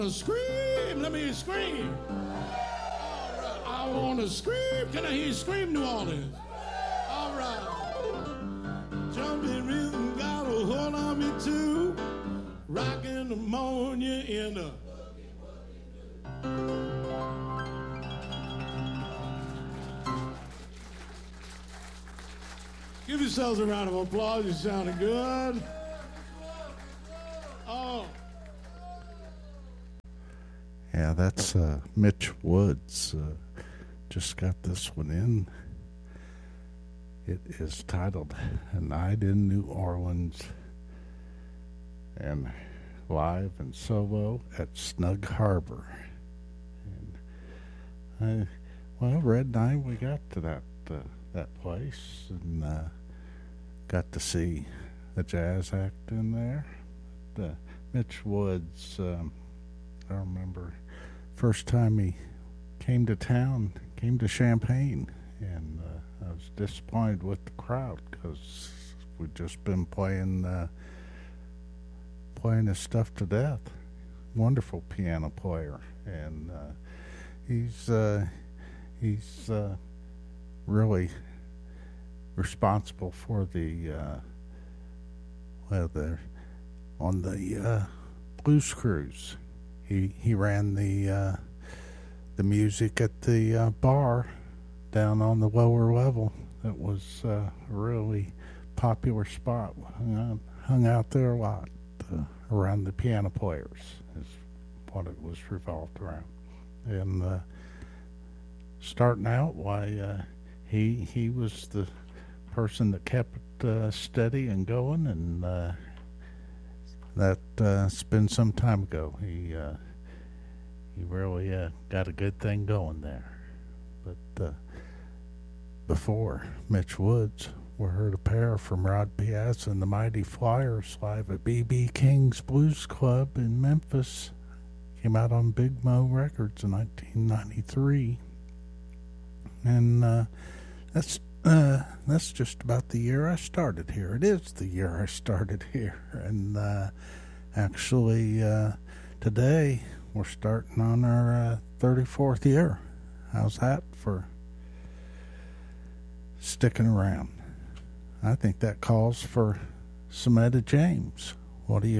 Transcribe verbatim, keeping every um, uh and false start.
Scream, let me hear you scream. All right, I want to scream. Can I hear you scream, New Orleans? All right. Jumping rhythm got a hold on me too. Rocking pneumonia in the. Give yourselves a round of applause. You're sounding good. Oh. Yeah, that's uh, Mitch Woods. Uh, just got this one in. It is titled A Night in New Orleans and live and solo at Snug Harbor. And I, well, Red Night, we got to that uh, that place and uh, got to see the jazz act in there. The Mitch Woods, um, I remember first time he came to town, came to Champaign, and uh, I was disappointed with the crowd because we'd just been playing uh, playing his stuff to death. Wonderful piano player, and uh, he's uh, he's uh, really responsible for the uh, well, the on the uh, Blues Cruise. He he ran the uh, the music at the uh, bar down on the lower level. That was uh, a really popular spot. Hung out, hung out there a lot uh, around the piano players is what it was revolved around. And uh, starting out, why uh, he he was the person that kept it uh, steady and going, and uh, that uh, it's been some time ago. He uh, he really uh, got a good thing going there. But uh, before Mitch Woods, we heard a pair from Rod Piazza and the Mighty Flyers live at B B King's Blues Club in Memphis. Came out on Big Mo Records in nineteen ninety-three, and uh, that's uh, that's just about the year I started here. It is the year I started here, and uh, actually uh, today we're starting on our uh, thirty-fourth year. How's that for sticking around? I think that calls for some Etta James. What do you